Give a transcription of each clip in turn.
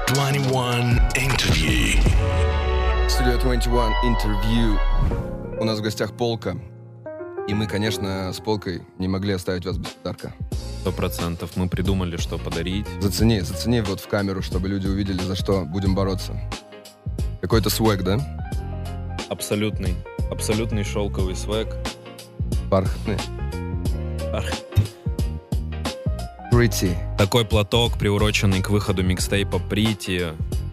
21 Interview. Studio 21 Interview. У нас в гостях Полка. И мы, конечно, с Полкой не могли оставить вас без подарка. 100%. Мы придумали, что подарить. Зацени вот в камеру, чтобы люди увидели, за что будем бороться. Какой-то свэг, да? Абсолютный шелковый свэг. Бархатный. Pretty. Такой платок, приуроченный к выходу микстейпа Pretty.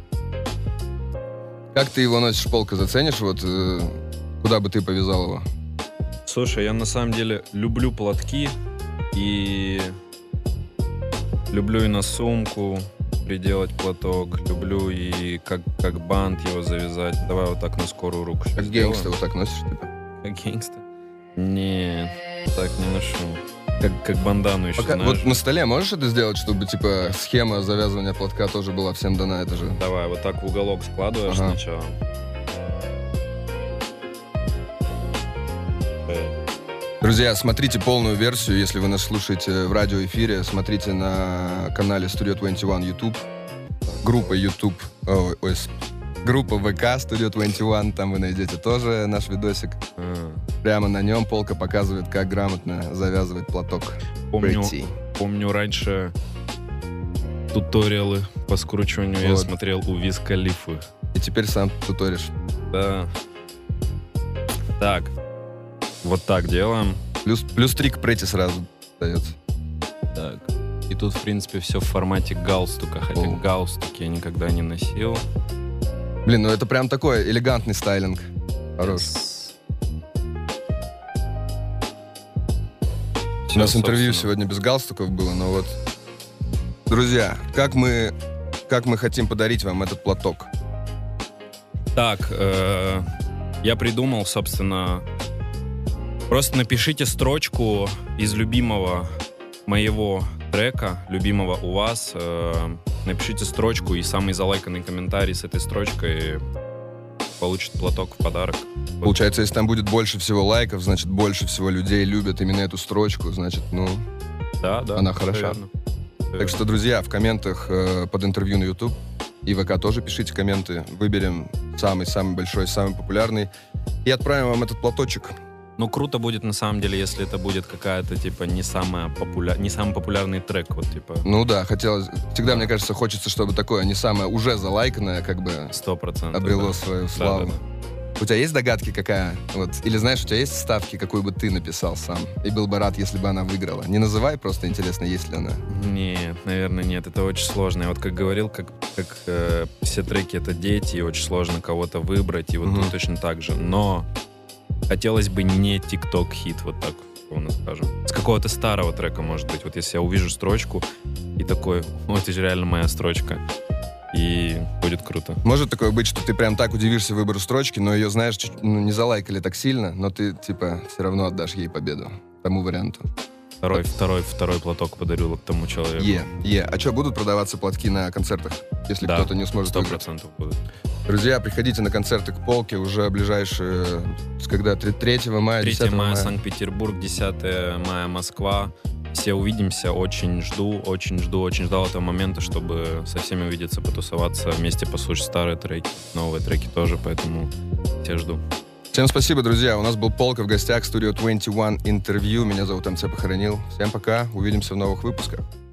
Как ты его носишь, Полка, заценишь? Вот куда бы ты повязал его? Слушай, я на самом деле люблю платки и люблю и на сумку приделать платок, люблю и как бант его завязать. Давай вот так на скорую руку. Как гангста вот так носишь, типа? Как гангста? Не, так не ношу. Как бандану еще, знаешь. Вот на столе можешь это сделать, чтобы, типа, схема завязывания платка тоже была всем дана? Это же... Давай, вот так в уголок складываешь сначала. Друзья, смотрите полную версию, если вы нас слушаете в радиоэфире, смотрите на канале Studio 21 YouTube, группа ВК Studio 21, там вы найдете тоже наш видосик. Прямо на нем Полка показывает, как грамотно завязывать платок. Помню раньше туториалы по скручиванию я смотрел у Wiz Khalifa. И теперь сам туторишь. Да. Так. Вот так делаем. Плюс 3 к Pretty сразу дается. Так. И тут, в принципе, все в формате галстука. Хотя галстуки я никогда не носил. Блин, ну это прям такой элегантный стайлинг. Хорош. У нас интервью сегодня без галстуков было, но вот... Друзья, как мы хотим подарить вам этот платок? Так, я придумал, собственно... Просто напишите строчку из любимого моего трека, любимого у вас. Напишите строчку, и самый залайканный комментарий с этой строчкой получит платок в подарок. Получается, если там будет больше всего лайков, значит, больше всего людей любят именно эту строчку, значит, да, она хороша. Верно. Так что, друзья, в комментах под интервью на YouTube и ВК тоже пишите комменты. Выберем самый-самый большой, самый популярный и отправим вам этот платочек. Ну, круто будет, на самом деле, если это будет какая-то, типа, не самый популярный трек, вот, типа. Ну да, всегда, мне кажется, хочется, чтобы такое не самое уже залайканное, как бы 100%, обрело свою славу. Да. У тебя есть догадки какая? Вот, или знаешь, у тебя есть ставки, какую бы ты написал сам? И был бы рад, если бы она выиграла. Не называй, просто интересно, есть ли она. Нет, наверное, нет. Это очень сложно. Я вот как говорил, как все треки — это дети, и очень сложно кого-то выбрать, и вот тут точно так же. Но хотелось бы не TikTok-хит, вот так, условно скажем. С какого-то старого трека, может быть. Вот если я увижу строчку и такой, это же реально моя строчка. И будет круто. Может такое быть, что ты прям так удивишься выбору строчки, но ее, знаешь, не залайкали так сильно, но ты, типа, все равно отдашь ей победу, тому варианту. Второй платок подарю тому человеку. А что, будут продаваться платки на концертах, если кто-то не сможет 100% будут. Друзья, приходите на концерты к Полке уже ближайшие, когда? 3 мая, 10 мая? 3 мая Санкт-Петербург, 10 мая Москва. Все увидимся, очень ждал этого момента, чтобы со всеми увидеться, потусоваться, вместе послушать старые треки, новые треки тоже, поэтому все жду. Всем спасибо, друзья. У нас был Полка в гостях, Studio 21 Интервью. Меня зовут МЦ Похоронил. Всем пока, увидимся в новых выпусках.